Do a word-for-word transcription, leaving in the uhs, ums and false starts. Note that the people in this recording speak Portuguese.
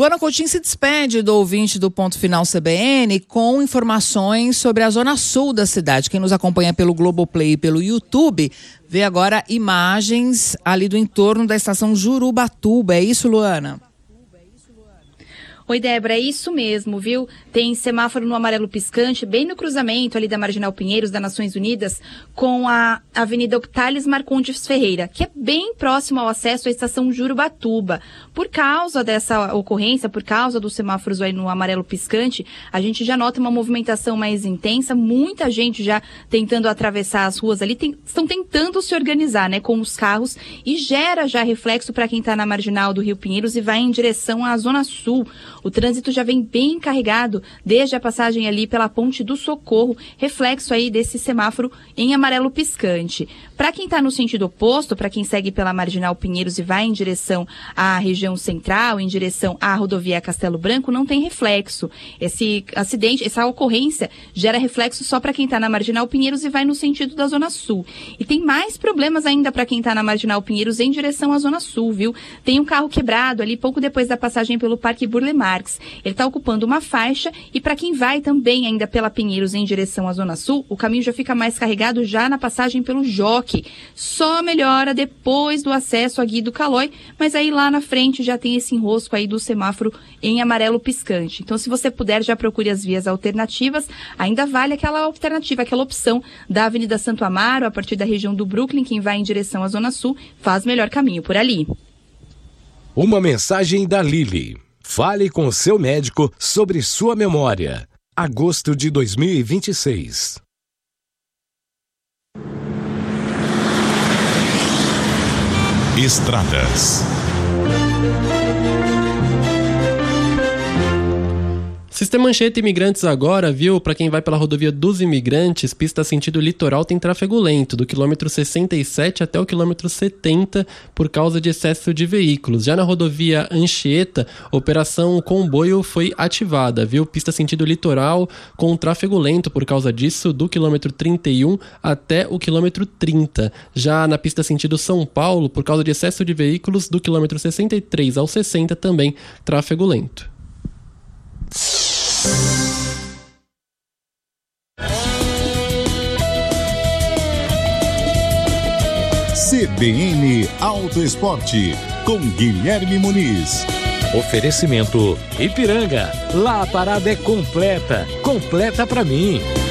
Luana Coutinho se despede do ouvinte do Ponto Final C B N com informações sobre a zona sul da cidade. Quem nos acompanha pelo Globoplay e pelo YouTube vê agora imagens ali do entorno da estação Jurubatuba. É isso, Luana? Oi, Débora, é isso mesmo, viu? Tem semáforo no amarelo piscante, bem no cruzamento ali da Marginal Pinheiros, das Nações Unidas, com a Avenida Octales Marcondes Ferreira, que é bem próximo ao acesso à estação Jurubatuba. Por causa dessa ocorrência, por causa dos semáforos aí no amarelo piscante, a gente já nota uma movimentação mais intensa, muita gente já tentando atravessar as ruas ali, tem, estão tentando se organizar, né, com os carros, e gera já reflexo para quem está na Marginal do Rio Pinheiros e vai em direção à Zona Sul. O trânsito já vem bem carregado desde a passagem ali pela Ponte do Socorro, reflexo aí desse semáforo em amarelo piscante. Para quem está no sentido oposto, para quem segue pela Marginal Pinheiros e vai em direção à região central, em direção à rodovia Castelo Branco, não tem reflexo. Esse acidente, essa ocorrência gera reflexo só para quem está na Marginal Pinheiros e vai no sentido da Zona Sul. E tem mais problemas ainda para quem está na Marginal Pinheiros em direção à Zona Sul, viu? Tem um carro quebrado ali pouco depois da passagem pelo Parque Burle Marx. Ele está ocupando uma faixa e para quem vai também ainda pela Pinheiros em direção à Zona Sul, o caminho já fica mais carregado já na passagem pelo Jockey. Só melhora depois do acesso a Guido Calói, mas aí lá na frente já tem esse enrosco aí do semáforo em amarelo piscante. Então, se você puder, já procure as vias alternativas. Ainda vale aquela alternativa, aquela opção da Avenida Santo Amaro, a partir da região do Brooklyn, quem vai em direção à Zona Sul, faz melhor caminho por ali. Uma mensagem da Lili. Fale com o seu médico sobre sua memória. Agosto de dois mil e vinte e seis. Estradas. Sistema Anchieta Imigrantes agora, viu? Para quem vai pela rodovia dos Imigrantes, pista sentido litoral tem tráfego lento, do quilômetro sessenta e sete até o quilômetro setenta, por causa de excesso de veículos. Já na rodovia Anchieta, operação comboio foi ativada, viu? Pista sentido litoral com tráfego lento por causa disso, do quilômetro trinta e um até o quilômetro trinta. Já na pista sentido São Paulo, por causa de excesso de veículos, do quilômetro sessenta e três ao sessenta também tráfego lento. C B N Auto Esporte, com Guilherme Muniz. Oferecimento Ipiranga. Lá a parada é completa. Completa pra mim.